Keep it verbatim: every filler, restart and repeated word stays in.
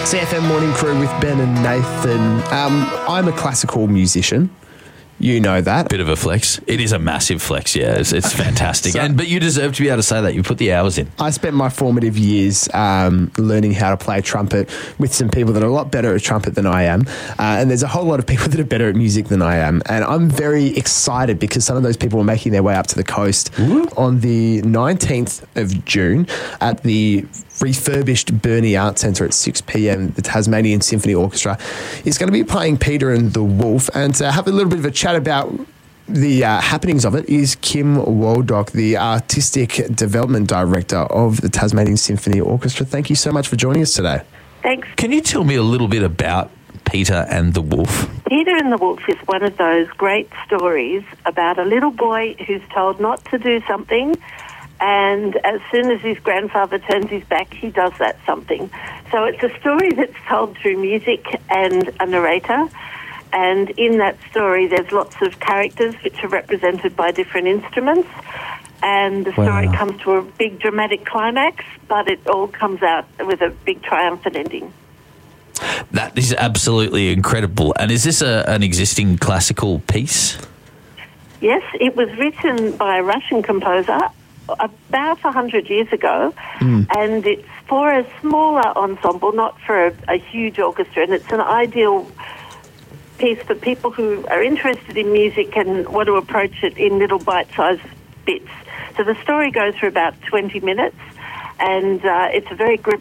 C F M Morning Crew with Ben and Nathan. Um, I'm a classical musician. You know that. Bit of a flex. It is a massive flex, yeah. It's, it's fantastic. So- and But you deserve to be able to say that. You put the hours in. I spent my formative years um, learning how to play trumpet with some people that are a lot better at trumpet than I am. Uh, and there's a whole lot of people that are better at music than I am. And I'm very excited because some of those people are making their way up to the coast Ooh. on the nineteenth of June at the refurbished Burnie Arts Centre at six p.m. The Tasmanian Symphony Orchestra is going to be playing Peter and the Wolf. And to have a little bit of a chat about the uh, happenings of it is Kim Waldock, the Artistic Development Director of the Tasmanian Symphony Orchestra. Thank you so much for joining us today. Thanks. Can you tell me a little bit about Peter and the Wolf? Peter and the Wolf is one of those great stories about a little boy who's told not to do something, and as soon as his grandfather turns his back, he does that something. So it's a story that's told through music and a narrator. And in that story, there's lots of characters which are represented by different instruments. And the story Wow. comes to a big dramatic climax, but it all comes out with a big triumphant ending. That is absolutely incredible. And is this a, an existing classical piece? Yes, it was written by a Russian composer about one hundred years ago, mm. and it's for a smaller ensemble, not for a, a huge orchestra, and it's an ideal piece for people who are interested in music and want to approach it in little bite-sized bits. So the story goes for about twenty minutes, and uh, it's a very gr-